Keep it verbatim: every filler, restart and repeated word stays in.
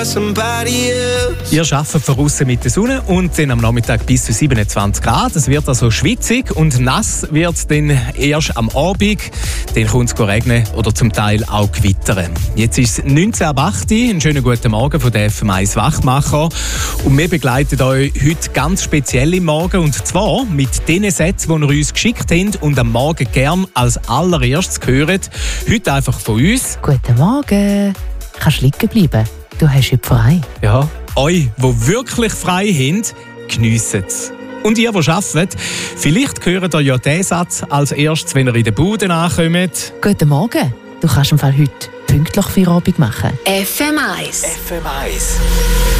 Ihr arbeitet von außen mit der Sonne und dann am Nachmittag bis zu siebenundzwanzig Grad. Es wird also schwitzig und nass wird es dann erst am Abend. Dann kommt es regnen oder zum Teil auch gewittern. Jetzt ist es neunzehn Uhr acht. Einen schönen guten Morgen von der F M eins Wachmacher. Und wir begleiten euch heute ganz speziell im Morgen. Und zwar mit den Sätzen, die ihr uns geschickt habt und am Morgen gern als allererstes gehört. Heute einfach von uns. Guten Morgen. Kannst liegen bleiben. Du hast heute frei. Ja, euch, die wirklich frei haben, geniessen es. Und ihr, die arbeitet, vielleicht hört ihr ja diesen Satz als erstes, wenn ihr in der Bude ankommt. Guten Morgen. Du kannst im Fall heute pünktlich Feierabend machen. F M eins. F M eins.